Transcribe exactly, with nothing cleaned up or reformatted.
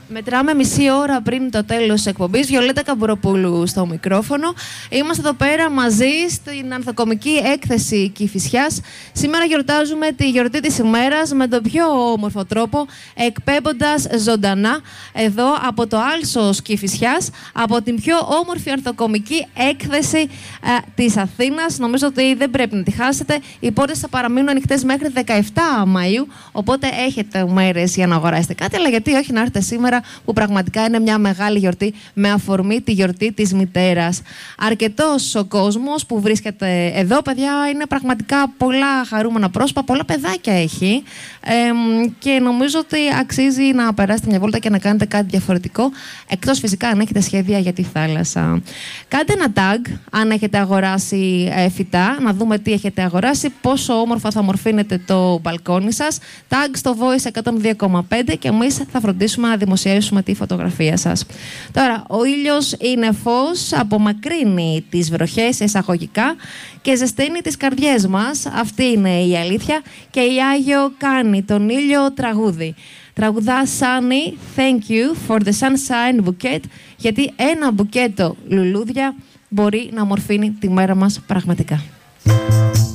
Μετράμε μισή ώρα πριν το τέλος της εκπομπής. Βιολέτα Καμπουροπούλου στο μικρόφωνο. Είμαστε εδώ πέρα μαζί στην ανθοκομική έκθεση Κηφισιάς. Σήμερα γιορτάζουμε τη γιορτή της ημέρας με τον πιο όμορφο τρόπο, εκπέμποντας ζωντανά εδώ από το Άλσος Κηφισιάς, από την πιο όμορφη ανθοκομική έκθεση ε, της Αθήνας. Νομίζω ότι δεν πρέπει να τη χάσετε. Οι πόρτες θα παραμείνουν ανοιχτές μέχρι δεκαεφτά Μαΐου, οπότε έχετε μέρες για να αγοράσετε κάτι, αλλά γιατί όχι να έρθετε σήμερα, που πραγματικά είναι μια μεγάλη γιορτή με αφορμή τη γιορτή της μητέρας. Αρκετός ο κόσμος που βρίσκεται εδώ, παιδιά, είναι πραγματικά πολλά χαρούμενα πρόσωπα, πολλά παιδάκια έχει ε, και νομίζω ότι αξίζει να περάσετε μια βόλτα και να κάνετε κάτι διαφορετικό, εκτός φυσικά αν έχετε σχέδια για τη θάλασσα. Κάντε ένα tag αν έχετε αγοράσει ε, φυτά, να δούμε τι έχετε αγοράσει, πόσο όμορφα θα μορφύνετε το μπαλκόνι σας. Tag στο Voice εκατόν δύο κόμμα πέντε και εμείς θα φροντίσουμε να δημοσιεύσουμε τη φωτογραφία σας. Τώρα, ο ήλιος είναι φως, απομακρύνει τις βροχές εισαγωγικά και ζεσταίνει τις καρδιές μας. Αυτή είναι η αλήθεια. Και η Άγιο κάνει τον ήλιο τραγούδι. Τραγουδά Sunny, thank you for the sunshine bouquet, γιατί ένα μπουκέτο λουλούδια μπορεί να μορφύνει τη μέρα μας πραγματικά.